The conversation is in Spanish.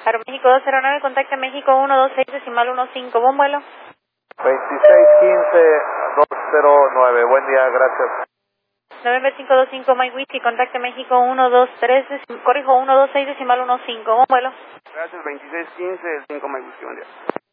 Aeroméxico 209, contacte México 126 decimal 15, buen vuelo. 2615-209, buen día, gracias. November 525, Mike Whiskey, contacte México 126 decimal 15, buen vuelo. Gracias, 2615, 5 Mike Whiskey, buen día.